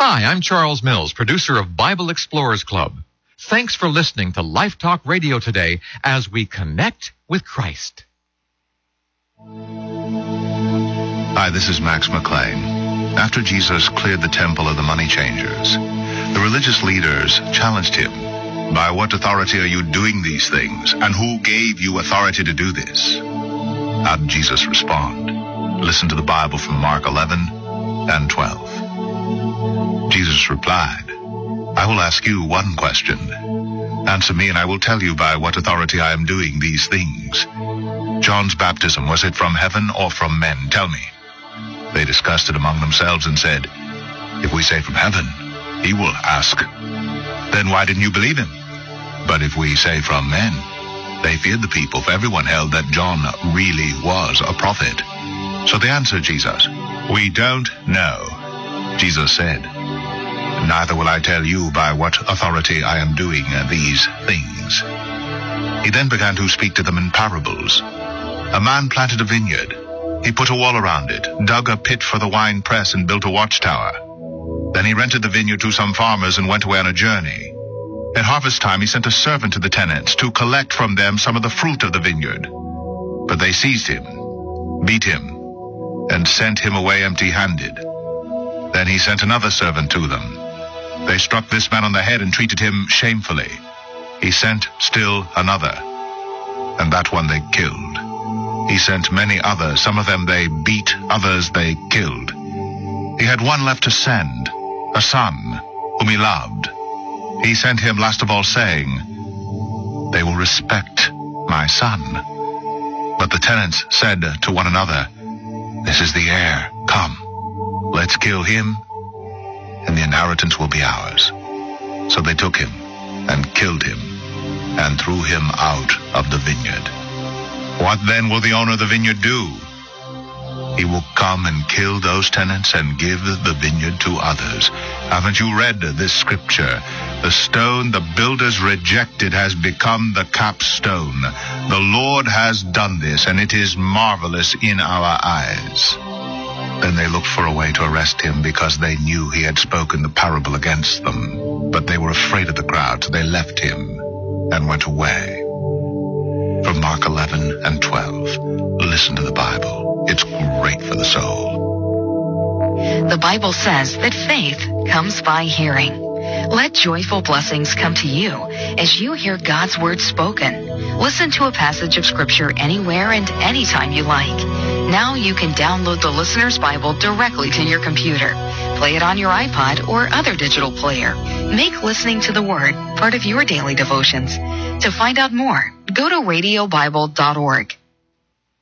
Hi, I'm Charles Mills, producer of Bible Explorers Club. Thanks for listening to Life Talk Radio today as we connect with Christ. Hi, this is Max McLean. After Jesus cleared the temple of the money changers, the religious leaders challenged him. By what authority are you doing these things? And who gave you authority to do this? How did Jesus respond? Listen to the Bible from Mark 11 and 12. Jesus replied, I will ask you one question. Answer me and I will tell you by what authority I am doing these things. John's baptism, was it from heaven or from men? Tell me. They discussed it among themselves and said, if we say from heaven, he will ask, then why didn't you believe him? But if we say from men, they feared the people, for everyone held that John really was a prophet. So they answered Jesus, we don't know. Jesus said, neither will I tell you by what authority I am doing these things. He then began to speak to them in parables. A man planted a vineyard. He put a wall around it, dug a pit for the wine press, and built a watchtower. Then he rented the vineyard to some farmers and went away on a journey. At harvest time, he sent a servant to the tenants to collect from them some of the fruit of the vineyard. But they seized him, beat him, and sent him away empty-handed. Then he sent another servant to them. They struck this man on the head and treated him shamefully. He sent still another, and that one they killed. He sent many others. Some of them they beat, others they killed. He had one left to send, a son whom he loved. He sent him last of all, saying, they will respect my son. But the tenants said to one another, this is the heir. Come, let's kill him, and the inheritance will be ours. So they took him and killed him and threw him out of the vineyard. What then will the owner of the vineyard do? He will come and kill those tenants and give the vineyard to others. Haven't you read this scripture? The stone the builders rejected has become the capstone. The Lord has done this, and it is marvelous in our eyes. Then they looked for a way to arrest him because they knew he had spoken the parable against them. But they were afraid of the crowd, so they left him and went away. From Mark 11 and 12, listen to the Bible. It's great for the soul. The Bible says that faith comes by hearing. Let joyful blessings come to you as you hear God's word spoken. Listen to a passage of Scripture anywhere and anytime you like. Now you can download the Listener's Bible directly to your computer. Play it on your iPod or other digital player. Make listening to the Word part of your daily devotions. To find out more, go to radiobible.org.